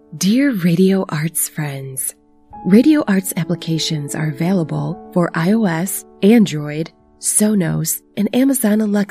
Dear Radio Arts friends, Radio Arts applications are available for iOS, Android, Sonos, and Amazon Alexa